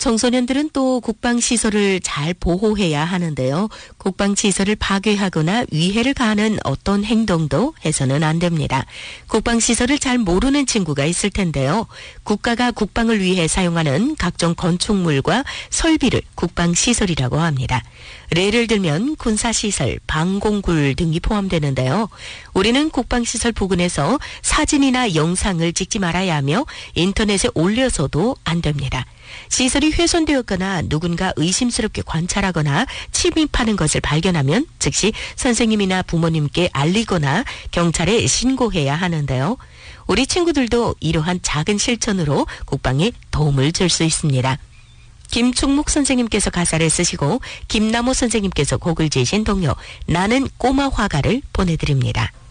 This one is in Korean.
청소년들은 또 국방시설을 잘 보호해야 하는데요. 국방시설을 파괴하거나 위해를 가하는 어떤 행동도 해서는 안 됩니다. 국방시설을 잘 모르는 친구가 있을 텐데요. 국가가 국방을 위해 사용하는 각종 건축물과 설비를 국방시설이라고 합니다. 예를 들면 군사시설, 방공굴 등이 포함되는데요. 우리는 국방시설 부근에서 사진이나 영상을 찍지 말아야 하며 인터넷에 올려서도 안 됩니다. 시설이 훼손되었거나 누군가 의심스럽게 관찰하거나 침입하는 것을 발견하면 즉시 선생님이나 부모님께 알리거나 경찰에 신고해야 하는데요. 우리 친구들도 이러한 작은 실천으로 국방에 도움을 줄 수 있습니다. 김충묵 선생님께서 가사를 쓰시고 김남호 선생님께서 곡을 지으신 동요 나는 꼬마 화가를 보내드립니다.